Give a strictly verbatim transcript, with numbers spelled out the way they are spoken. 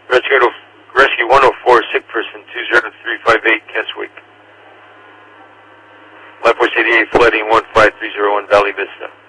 Rescue, Rescue one oh four, sick person two zero three five eight, Keswick. Life Force eighty-eight, flooding one five three zero one, Valley Vista.